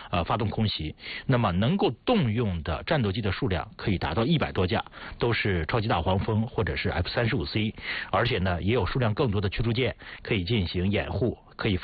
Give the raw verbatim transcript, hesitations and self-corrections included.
呃发动空袭。那么能够动用的战斗机的数量可以达到一百多架，都是超级大黄蜂或者是 F 三十五 C， 而且呢也有数量更多的驱逐舰可以进行掩护